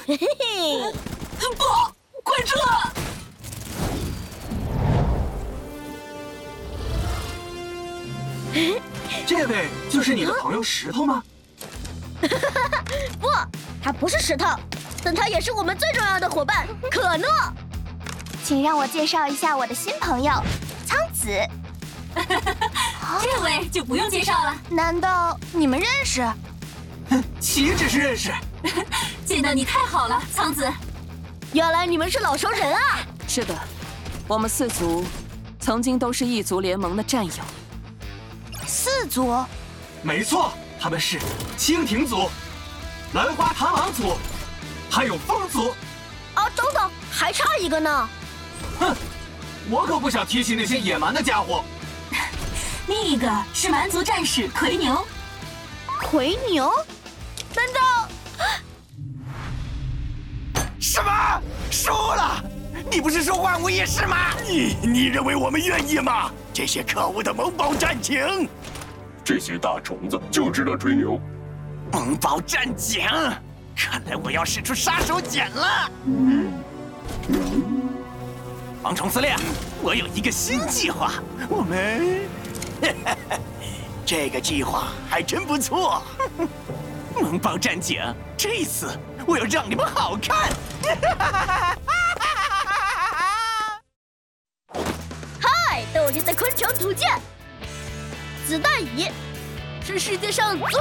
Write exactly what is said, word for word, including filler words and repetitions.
嘿嘿嘿！ 不，快撤！ 这位就是你的朋友石头吗？ 不，他不是石头，但他也是我们最重要的伙伴——可诺。 请让我介绍一下我的新朋友苍子。 这位就不用介绍了。 难道你们认识？ 哼，岂止是认识。 见到你太好了，苍子。 原来你们是老熟人啊！ 是的，我们四族曾经都是异族联盟的战友。 四族？ 没错，他们是蜻蜓族、兰花螳螂族，还有风族。 啊，等等，还差一个呢。 哼，我可不想提起那些野蛮的家伙。 另一个是蛮族战士奎牛。 奎牛？难道？ 什么？输了？你不是说万无一失吗？你你认为我们愿意吗？这些可恶的萌宝战警！ 这些大虫子就知道吹牛。 萌宝战警，看来我要使出杀手锏了。嗯。蝗虫司令，我有一个新计划，我们，这个计划还真不错。萌宝战警，这一次我要让你们好看。 嗨，斗气的昆虫图鉴，子弹蚁是世界上最